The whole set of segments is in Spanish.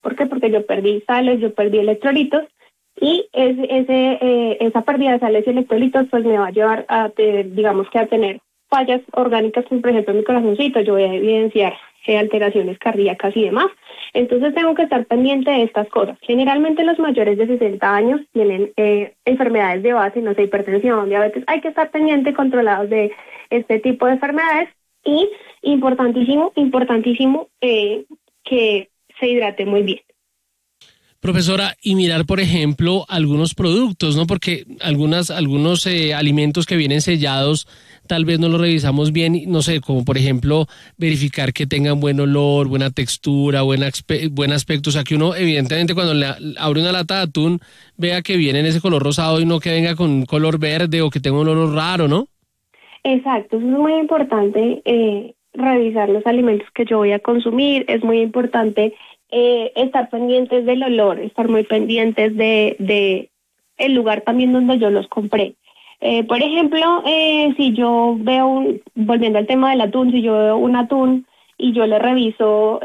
¿Por qué? Porque yo perdí sales, yo perdí electrolitos, y esa pérdida de sales y electrolitos pues me va a llevar a tener fallas orgánicas, como por ejemplo en mi corazoncito. Yo voy a evidenciar alteraciones cardíacas y demás. Entonces tengo que estar pendiente de estas cosas. Generalmente los mayores de 60 años tienen enfermedades de base, no sé, hipertensión, diabetes. Hay que estar pendiente, controlados de este tipo de enfermedades, y importantísimo que se hidrate muy bien. Profesora, y mirar, por ejemplo, algunos productos, ¿no? Porque algunos alimentos que vienen sellados, tal vez no los revisamos bien, no sé, como por ejemplo, verificar que tengan buen olor, buena textura, buen aspecto. O sea, que uno, evidentemente, cuando le abre una lata de atún, vea que viene en ese color rosado y no que venga con un color verde o que tenga un olor raro, ¿no? Exacto, eso es muy importante, revisar los alimentos que yo voy a consumir. Es muy importante estar pendientes del olor, estar muy pendientes de el lugar también donde yo los compré. Por ejemplo, si yo veo, volviendo al tema del atún, si yo veo un atún y yo le reviso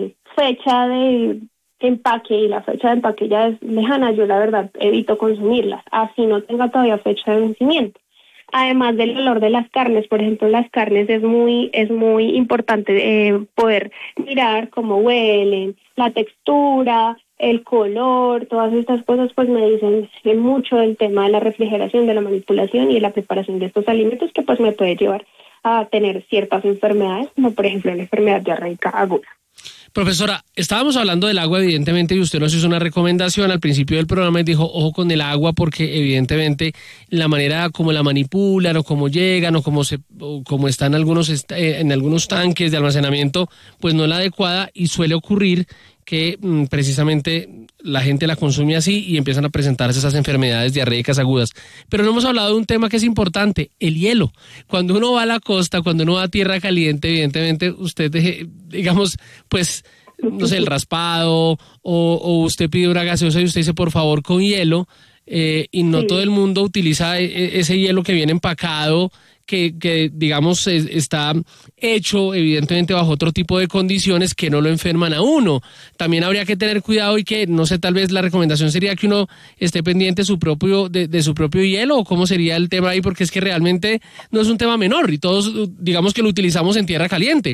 fecha de empaque y la fecha de empaque ya es lejana, yo la verdad evito consumirlas, así no tenga todavía fecha de vencimiento. Además del olor de las carnes, por ejemplo, las carnes es muy importante poder mirar cómo huelen, la textura, el color. Todas estas cosas pues me dicen mucho del tema de la refrigeración, de la manipulación y de la preparación de estos alimentos, que pues me puede llevar a tener ciertas enfermedades, como por ejemplo la enfermedad diarreica aguda. Profesora, estábamos hablando del agua, evidentemente, y usted nos hizo una recomendación al principio del programa y dijo, ojo con el agua, porque evidentemente la manera como la manipulan o cómo llegan o como están en algunos tanques de almacenamiento, pues no es la adecuada, y suele ocurrir que precisamente la gente la consume así y empiezan a presentarse esas enfermedades diarreicas agudas. Pero no hemos hablado de un tema que es importante, el hielo. Cuando uno va a la costa, cuando uno va a tierra caliente, evidentemente usted, digamos, pues, no sé, el raspado o usted pide una gaseosa y usted dice, por favor, con hielo, y no todo el mundo utiliza ese hielo que viene empacado, que digamos está hecho evidentemente bajo otro tipo de condiciones que no lo enferman a uno. También habría que tener cuidado, y que, no sé, tal vez la recomendación sería que uno esté pendiente de su propio hielo, o cómo sería el tema ahí, porque es que realmente no es un tema menor y todos, digamos, que lo utilizamos en tierra caliente.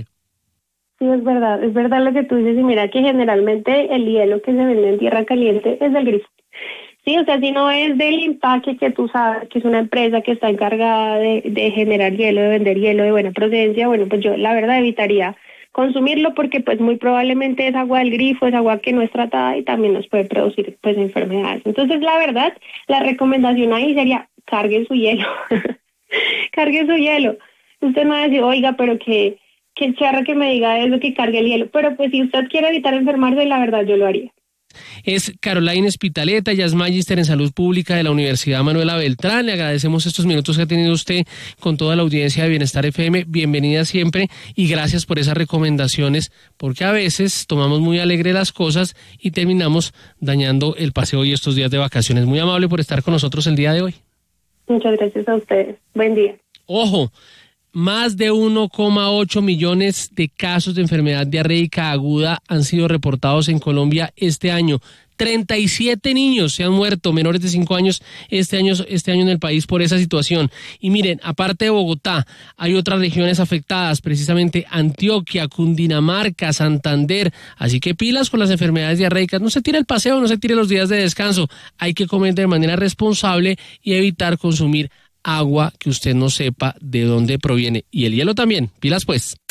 Sí, es verdad lo que tú dices, y mira que generalmente el hielo que se vende en tierra caliente es del grifo. Sí, o sea, si no es del empaque, que tú sabes que es una empresa que está encargada de generar hielo, de vender hielo de buena procedencia, bueno, pues yo la verdad evitaría consumirlo, porque pues muy probablemente es agua del grifo, es agua que no es tratada y también nos puede producir pues enfermedades. Entonces, la verdad, la recomendación ahí sería: cargue su hielo. Cargue su hielo. Usted no va a decir, oiga, pero que charra que me diga eso, que cargue el hielo. Pero pues si usted quiere evitar enfermarse, la verdad yo lo haría. Es Caroline Espitaleta, ella es magíster en salud pública de la Universidad Manuela Beltrán. Le agradecemos estos minutos que ha tenido usted con toda la audiencia de Bienestar FM. Bienvenida siempre, y gracias por esas recomendaciones, porque a veces tomamos muy alegre las cosas y terminamos dañando el paseo y estos días de vacaciones. Muy amable por estar con nosotros el día de hoy. Muchas gracias a ustedes. Buen día. Ojo, más de 1,8 millones de casos de enfermedad diarreica aguda han sido reportados en Colombia este año. 37 niños se han muerto, menores de 5 años, este año en el país por esa situación. Y miren, aparte de Bogotá, hay otras regiones afectadas, precisamente Antioquia, Cundinamarca, Santander. Así que pilas con las enfermedades diarreicas. No se tire el paseo, no se tire los días de descanso. Hay que comer de manera responsable y evitar consumir agua que usted no sepa de dónde proviene. Y el hielo también. Pilas pues.